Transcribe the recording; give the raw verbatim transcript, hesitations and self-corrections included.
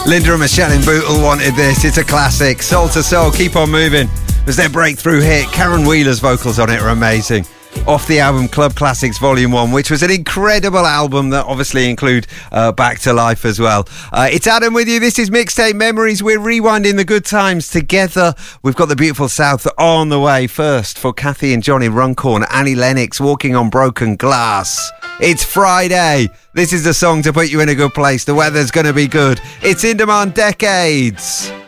Linda and Michelle in Bootle wanted this. It's a classic. Soul to Soul, Keep On Moving was their breakthrough hit. Karen Wheeler's vocals on it are amazing. Off the album Club Classics Volume one, which was an incredible album that obviously include uh, Back to Life as well. Uh, it's Adam with you. This is Mixtape Memories. We're rewinding the good times together. We've got the Beautiful South on the way. First, for Kathy and Johnny Runcorn, Annie Lennox, Walking on Broken Glass. It's Friday. This is the song to put you in a good place. The weather's going to be good. It's In Demand Decades.